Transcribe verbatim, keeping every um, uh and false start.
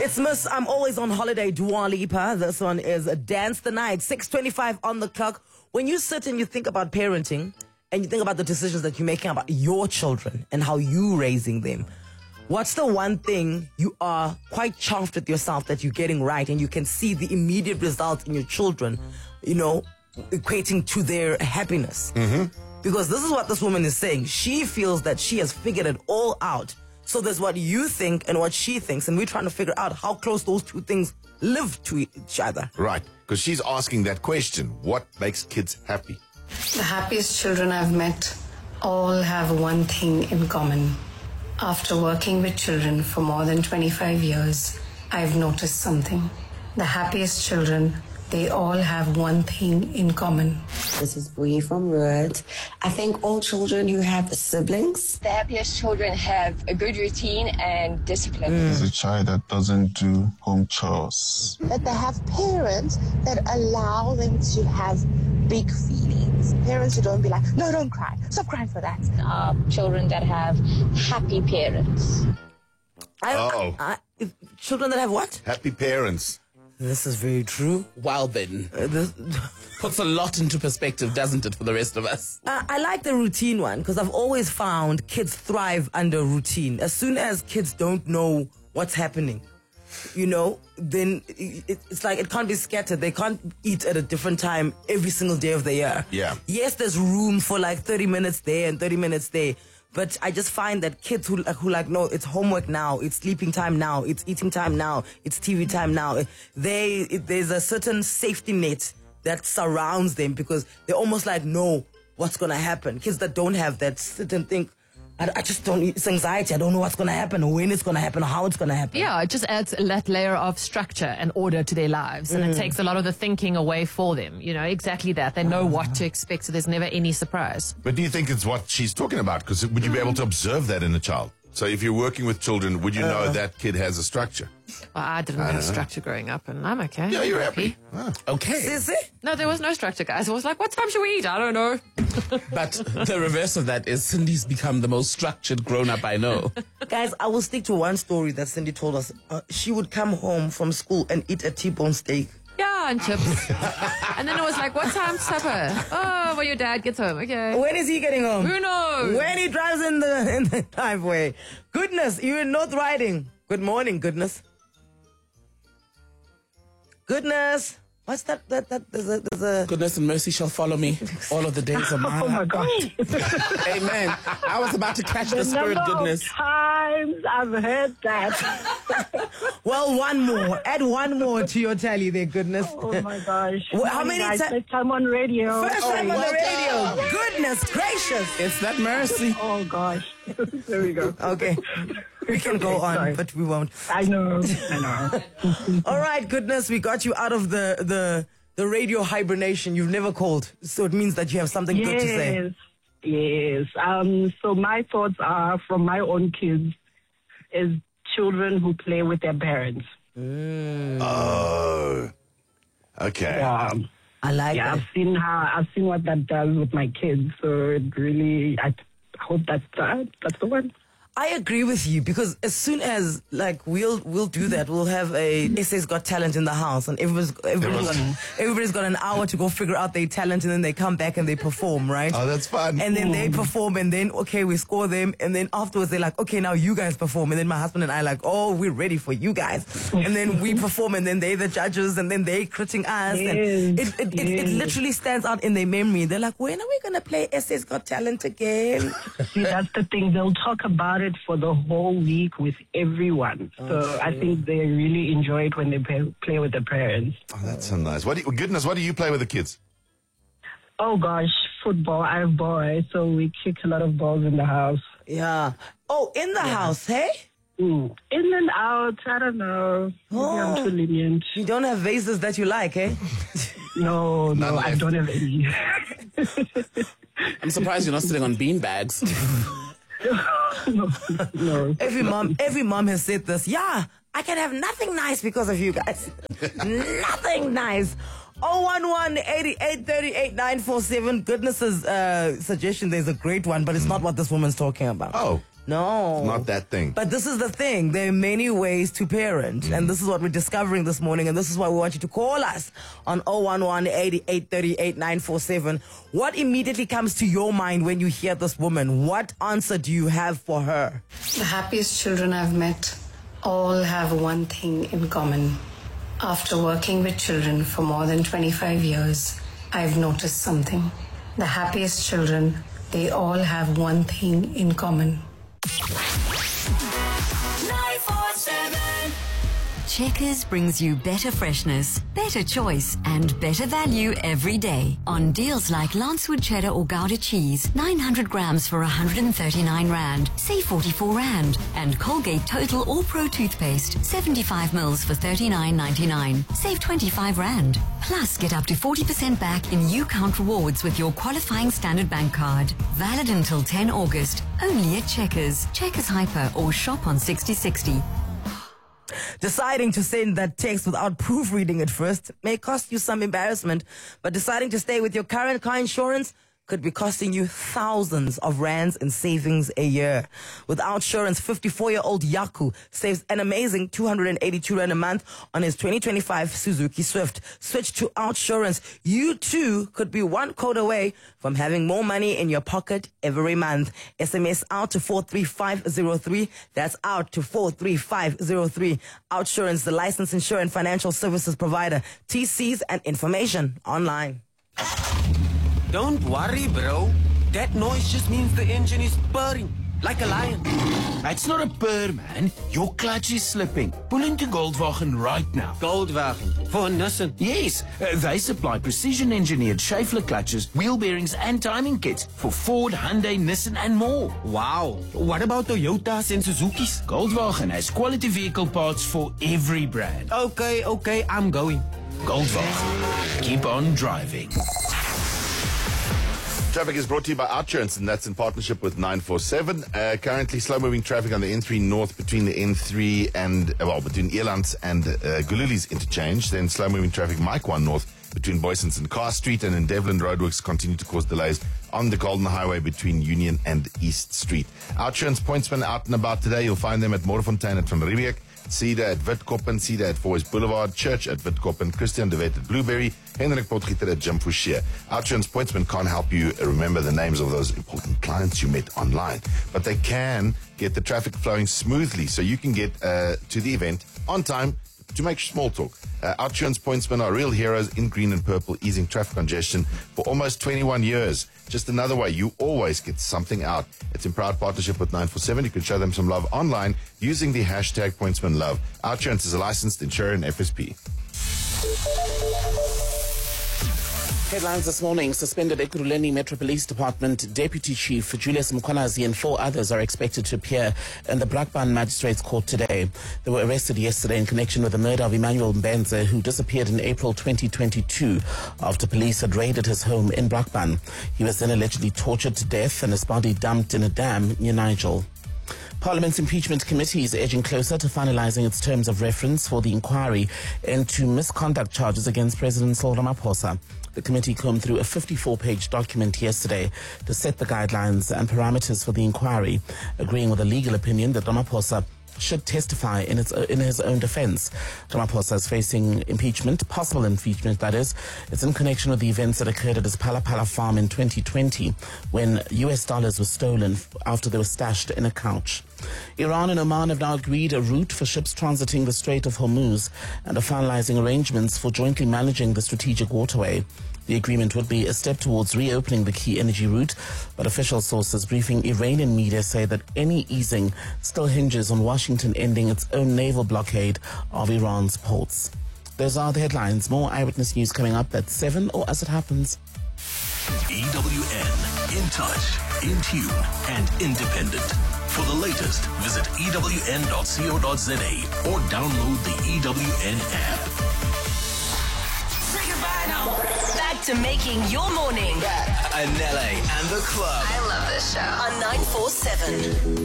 It's Miss I'm Always on Holiday, Dua Lipa. This one is Dance the Night, six twenty-five on the clock. When you sit and you think about parenting and you think about the decisions that you're making about your children and how you raising them, what's the one thing you are quite chuffed with yourself that you're getting right and you can see the immediate results in your children, you know, equating to their happiness? Mm-hmm. Because this is what this woman is saying. She feels that she has figured it all out. So there's what you think and what she thinks, and we're trying to figure out how close those two things live to each other. Right, because she's asking that question. What makes kids happy? The happiest children I've met all have one thing in common. After working with children for more than twenty-five years, I've noticed something. The happiest children, they all have one thing in common. This is Bree from Ruud. I think all children who have siblings, the happiest children have a good routine and discipline. There's a child that doesn't do home chores. That they have parents that allow them to have big feelings. Parents who don't be like, no, don't cry. Stop crying for that. Uh, children that have happy parents. I, Oh. I, I, children that have what? Happy parents. This is very true. Well then, Uh, this, puts a lot into perspective, doesn't it, for the rest of us? uh, I like the routine one because I've always found kids thrive under routine. As soon as kids don't know what's happening, you know, then it, it's like it can't be scattered. They can't eat at a different time every single day of the year. Yeah. Yes, there's room for like thirty minutes there and thirty minutes there. But I just find that kids who, who like, no, it's homework now, it's sleeping time now, it's eating time now, it's T V time now. They, it, there's a certain safety net that surrounds them because they almost like know what's going to happen. Kids that don't have that sit and think, I, I just don't, it's anxiety. I don't know what's going to happen or when it's going to happen or how it's going to happen. Yeah, it just adds that layer of structure and order to their lives. And Mm. it takes a lot of the thinking away for them. You know, exactly that. They know what to expect, so there's never any surprise. But do you think it's what she's talking about? Because would you be able to observe that in a child? So if you're working with children, would you know that kid has a structure? Well, I didn't have structure growing up, and I'm okay. Yeah, you're happy. Ah. Okay. Sissy? No, there was no structure, guys. It was like, what time should we eat? I don't know. But the reverse of that is Cindy's become the most structured grown-up I know. Guys, I will stick to one story that Cindy told us. Uh, she would come home from school and eat a T-bone steak. Yeah, and chips. And then it was like, what time's supper? Oh, well, your dad gets home. Okay. When is he getting home? Who knows? When he drives in the in the driveway. Goodness, you're in North Riding. Good morning, Goodness. Goodness. What's that? That that there's a there's a Goodness and mercy shall follow me all of the days of my life. Oh my gosh. Amen. I was about to catch the, The spirit, number of goodness. times I've heard that. well, one more. Add one more to your tally there, Goodness. Oh my gosh. Well, how many guys, ti- First time on radio. First time on the radio. Goodness gracious. It's that mercy. Oh gosh. There we go. Okay. We can go on, Sorry. but we won't. I know. I know. All right, Goodness, we got you out of the the the radio hibernation. You've never called, so it means that you have something good to say. Yes. Yes. Um, so my thoughts are from my own kids is children who play with their parents. Oh. Okay. Yeah. I like Yeah, that. I've seen how I've seen what that does with my kids. So it really, I hope that's uh, that's the one. I agree with you because as soon as like we'll we'll do that, we'll have a S A's Got Talent in the house, and everybody's everybody's got, everybody's got an hour to go figure out their talent, and then they come back and they perform, right? Oh, that's fun. And then they perform, and then okay, we score them, and then afterwards they're like, okay, now you guys perform, and then my husband and I are like, oh, we're ready for you guys, and then we perform, and then they're the judges, and then they critiquing us, Yes, and it it, it it yes. literally stands out in their memory. They're like, when are we gonna play S A's Got Talent again? See, that's the thing. They'll talk about it for the whole week with everyone. So I think they really enjoy it when they play, play with their parents. Oh, that's so nice. What do you, goodness, what do you play with the kids? Oh gosh, football. I have boys, so we kick a lot of balls in the house. Yeah. Oh, in the house, hey? Mm. In and out, I don't know. Maybe I'm Oh. too lenient. You don't have vases that you like, eh? No, no, None I left. don't have any. I'm surprised you're not sitting on bean bags. no, no. Every mom, every mom has said this. Yeah, I can have nothing nice because of you guys. Nothing nice. oh one one, eight eight three eight, nine four seven. Goodness's uh, suggestion, there's a great one, but it's not what this woman's talking about. Oh. No. Not that thing. But this is the thing. There are many ways to parent. Mm. And this is what we're discovering this morning. And this is why we want you to call us on oh one one, eight eight three eight, nine four seven. What immediately comes to your mind when you hear this woman? What answer do you have for her? The happiest children I've met all have one thing in common. After working with children for more than twenty-five years, I've noticed something. The happiest children, they all have one thing in common. nine four seven. Checkers brings you better freshness, better choice, and better value every day. On deals like Lancewood cheddar or Gouda cheese, nine hundred grams for one hundred thirty-nine rand, save forty-four rand. And Colgate Total or Pro toothpaste, seventy-five mils for thirty-nine ninety-nine, save twenty-five rand. Plus, get up to forty percent back in U-Count rewards with your qualifying Standard Bank card. Valid until ten August, only at Checkers, Checkers Hyper, or shop on sixty sixty. Deciding to send that text without proofreading it first may cost you some embarrassment, but deciding to stay with your current car insurance could be costing you thousands of rands in savings a year. With Outsurance, fifty-four-year-old Yaku saves an amazing two hundred eighty-two rand a month on his twenty twenty-five Suzuki Swift. Switch to Outsurance. You too could be one code away from having more money in your pocket every month. S M S out to four three five zero three. That's out to four three five zero three. Outsurance, the licensed insurance financial services provider. T Cs and information online. Don't worry, bro. That noise just means the engine is purring, like a lion. It's not a purr, man. Your clutch is slipping. Pull into Goldwagen right now. Goldwagen? For Nissan? Yes. Uh, they supply precision-engineered Schaeffler clutches, wheel bearings, and timing kits for Ford, Hyundai, Nissan, and more. Wow. What about Toyotas and Suzukis? Goldwagen has quality vehicle parts for every brand. Okay, okay, I'm going. Goldwagen. Keep on driving. Traffic is brought to you by Outsurance, and that's in partnership with nine four seven. Uh, currently, slow-moving traffic on the N three North between the N three and, well, between Elands and uh, Gululi's interchange. Then slow-moving traffic, Mike one North, between Boysons and Carr Street. And in Devlin, roadworks continue to cause delays on the Golden Highway between Union and East Street. Outsurance pointsmen out and about today. You'll find them at Moorfontein at Van Riebeek, Cedar at Witkoppen, Cedar at Foy's Boulevard, Church at Witkoppen, Christian de Wet at Blueberry, Hendrik Potgieter at Jim Fouché. Outsurance pointsmen can't help you remember the names of those important clients you met online, but they can get the traffic flowing smoothly so you can get uh, to the event on time to make small talk. Uh, Outsurance pointsmen are real heroes in green and purple, easing traffic congestion for almost twenty-one years. Just another way you always get something out. It's in proud partnership with nine four seven. You can show them some love online using the hashtag pointsmanlove. Outsurance is a licensed insurer and F S P. Headlines this morning. Suspended Ekurhuleni Metro Police Department Deputy Chief Julius Mkhwanazi and four others are expected to appear in the Brakpan Magistrates Court today. They were arrested yesterday in connection with the murder of Emmanuel Mbenze, who disappeared in April twenty twenty-two after police had raided his home in Brakpan. He was then allegedly tortured to death and his body dumped in a dam near Nigel. Parliament's impeachment committee is edging closer to finalizing its terms of reference for the inquiry into misconduct charges against President Cyril Ramaphosa. The committee combed through a fifty-four page document yesterday to set the guidelines and parameters for the inquiry, agreeing with a legal opinion that Ramaphosa should testify in its in his own defense. Ramaphosa is facing impeachment, possible impeachment that is. It's in connection with the events that occurred at his Phala Phala farm in twenty twenty when U S dollars were stolen after they were stashed in a couch. Iran and Oman have now agreed a route for ships transiting the Strait of Hormuz and are finalizing arrangements for jointly managing the strategic waterway. The agreement would be a step towards reopening the key energy route, but official sources briefing Iranian media say that any easing still hinges on Washington ending its own naval blockade of Iran's ports. Those are the headlines. More Eyewitness News coming up at seven, or as it happens. E W N, in touch, in tune, and independent. For the latest, visit E W N dot co dot za or download the E W N app. Say goodbye now. Back to making your morning. Anele and the Club. I love this show. On nine four seven.